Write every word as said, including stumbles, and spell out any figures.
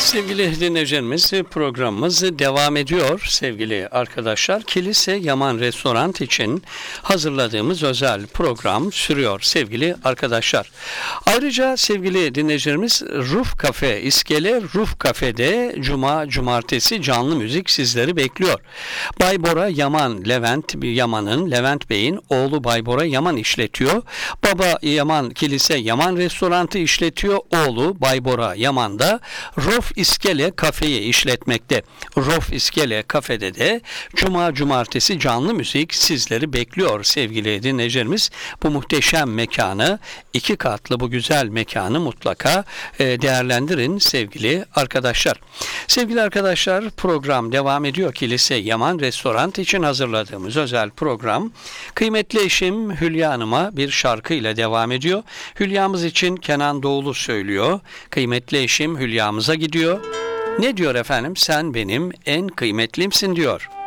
Sevgili dinleyicilerimiz, programımız devam ediyor sevgili arkadaşlar. Kilise Yaman Restoran için hazırladığımız özel program sürüyor sevgili arkadaşlar. Ayrıca sevgili dinleyicilerimiz, Ruf Kafe İskele Ruf Kafe'de Cuma Cumartesi canlı müzik sizleri bekliyor. Bay Bora Yaman, Levent Yaman'ın, Levent Bey'in oğlu Bay Bora Yaman işletiyor. Baba Yaman Kilise Yaman Restoran'ı işletiyor. Oğlu Bay Bora Yaman da Ruf İskele Kafe'yi işletmekte. Ruf İskele Kafe'de de Cuma Cumartesi canlı müzik sizleri bekliyor sevgili dinleyicilerimiz. Bu muhteşem mekanı, iki katlı bu güzel mekanı mutlaka değerlendirin sevgili arkadaşlar. Sevgili arkadaşlar, program devam ediyor. Kilise Yaman Restoran için hazırladığımız özel program kıymetli eşim Hülya Hanım'a bir şarkıyla devam ediyor. Hülya'mız için Kenan Doğulu söylüyor. Kıymetli eşim Hülya'mıza gidiyor. Ne diyor efendim? Sen benim en kıymetlimsin diyor.